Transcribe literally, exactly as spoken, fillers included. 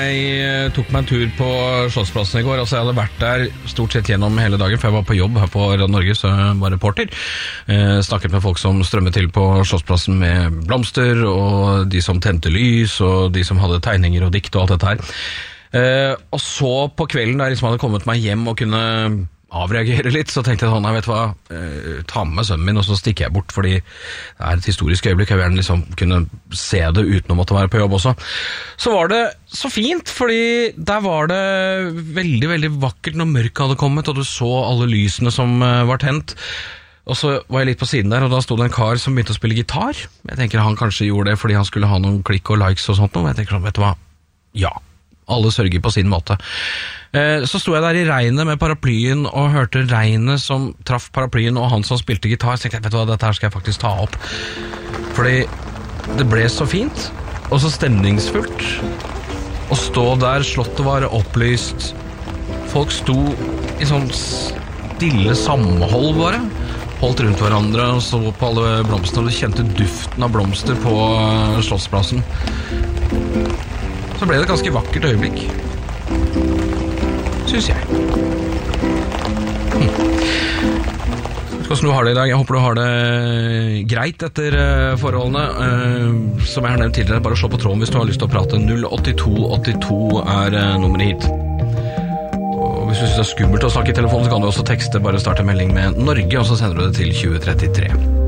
Jeg tok meg en tur på Slottsplassen i går. Altså jeg hadde vært der stort sett gjennom hele dagen, for jeg var på jobb her på Radio Norge, så jeg var reporter. Eh, snakket med folk som strømmet til på Slottsplassen med blomster, og de som tente lys, og de som hadde tegninger og dikt og alt dette her. Eh, og så på kvelden, da jeg liksom hadde kommet meg hjem og kunne avreagere litt, så tenkte jeg sånn, jeg vet hva, eh, ta med sønnen min, og så stikker jeg bort, fordi det er et historisk øyeblikk, jeg vil gjerne liksom kunne se det uten å måtte være på jobb også. Så var det så fint, fordi der var det veldig, veldig vakkert når mørket hadde kommet, og du så alle lysene som uh, var tent. Og så var jeg litt på siden der, og da stod det en kar som begynte å spille gitar. Jeg tenker han kanskje gjorde det fordi han skulle ha noen klikk og likes og sånt, og jeg tenker sånn, vet du hva, ja, alle sørger på sin måte. Så sto jeg der i regnet med paraplyen og hørte regnet som traff paraplyen og han som spilte gitar. Så tenkte jeg, vet du hva, dette her skal jeg faktisk ta opp. Fordi det ble så fint og så stemningsfullt å stå der. Slottet var opplyst. Folk sto i sånn stille samhold bare. Holdt rundt hverandre og så på alle blomstene, og du kjente duften av blomster på Slottsplassen. Så ble det et ganske vakkert øyeblikk, synes jeg. Hm. Hvordan du har det i dag? Jeg håper du har det greit etter uh, forholdene. Uh, som jeg har nevnt tidligere, bare slå på tråden hvis du har lyst til å prate. null åtte to åtte to er uh, nummeret hit. Og hvis du synes det er skummelt å snakke i telefonen, så kan du også tekste, bare starte en melding med Norge, og så sender du det til tjue trettitre.